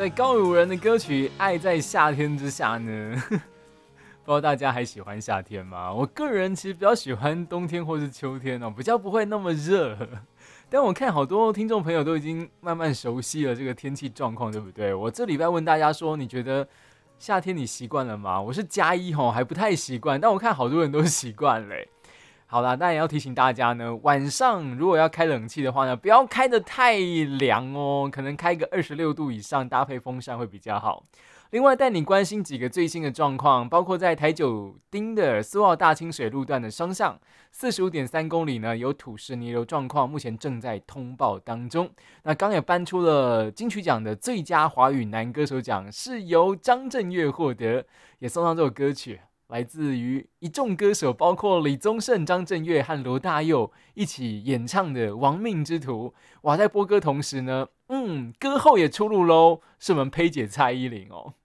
在高语无人的歌曲《爱在夏天之下》呢，不知道大家还喜欢夏天吗？我个人其实比较喜欢冬天或是秋天哦，比较不会那么热。但我看好多听众朋友都已经慢慢熟悉了这个天气状况，对不对？我这礼拜问大家说，你觉得夏天你习惯了吗？我是加一吼，还不太习惯，但我看好多人都习惯了。好啦，但也要提醒大家呢，晚上如果要开冷气的话呢，不要开得太凉哦，可能开个26度以上，搭配风扇会比较好。另外，带你关心几个最新的状况，包括在台九丁的苏澳大清水路段的双向45.3公里呢，有土石泥流状况，目前正在通报当中。那刚也颁出了金曲奖的最佳华语男歌手奖，是由张震岳获得，也送上这首歌曲。来自于一众歌手，包括李宗盛、张震岳和罗大佑一起演唱的《亡命之徒》。哇，在播歌同时呢，歌后也出炉喽，是我们佩姐蔡依林哦。